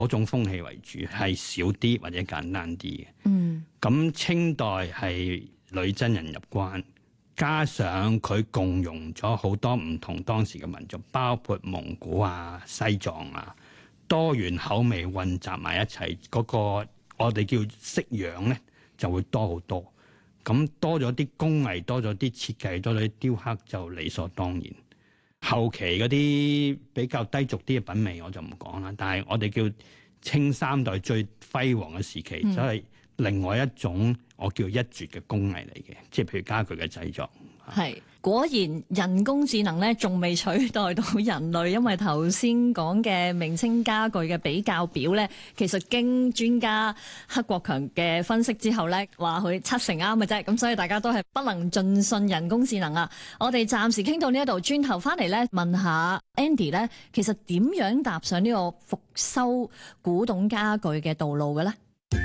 嗰種風氣為主，係少啲或者簡單啲嘅。 嗯， 咁清代係女真人入關，加上佢共融咗好多唔同當時嘅民族，包括蒙古啊、西藏啊，多元口味混雜埋一齊，嗰個我哋叫式樣咧就會多好多。咁多咗啲工藝，多咗啲設計，多咗啲雕刻，就理所當然。後期嗰啲比較低俗啲嘅品味我就唔講啦，但係我哋叫清三代最輝煌嘅時期，就係另外一種我叫一絕嘅工藝嚟嘅，即係譬如家具嘅製作。 係果然人工智能咧仲未取代到人類，因為頭先講嘅明清家具嘅比較表咧，其實經專家克國強嘅分析之後咧，話佢70%啱嘅啫，咁所以大家都係不能盡信人工智能啊！我哋暫時傾到呢一度，轉頭翻嚟咧問下 Andy 咧，其實點樣踏上呢個復修古董家具嘅道路嘅咧？